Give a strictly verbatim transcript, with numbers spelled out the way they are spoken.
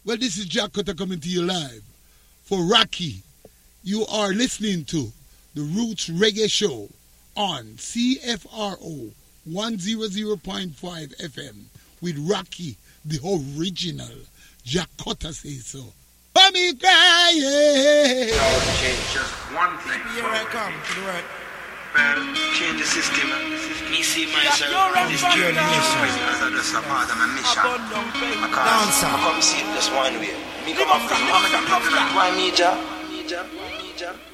Well, this is Jack Cutter coming to you live. For Rocky, you are listening to the Roots Reggae Show on C F R O one hundred point five F M with Rocky, the original. Jack Cutter says so. For me cry, yeah. Just one thing. Here I come to the right. Well, change the system. Me see myself Yeah, in this you're journey a as a just a part of my mission. I Dancer. come see it just one way. Me come up from Africa. Why me, Ja? Me, Ja? Me, Ja?